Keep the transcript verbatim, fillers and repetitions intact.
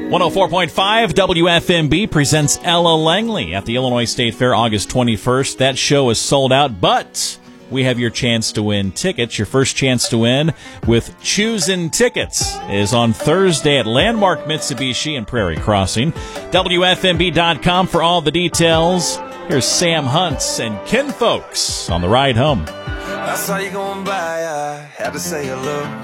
one oh four point five W F M B presents Ella Langley at the Illinois State Fair August twenty-first. That show is sold out, but we have your chance to win tickets. Your first chance to win with Choosin' Tickets is on Thursday at Landmark Mitsubishi in Prairie Crossing. W F M B dot com for all the details. Here's Sam Huntz and Ken Folks on the ride home. I saw you going by, I had to say hello.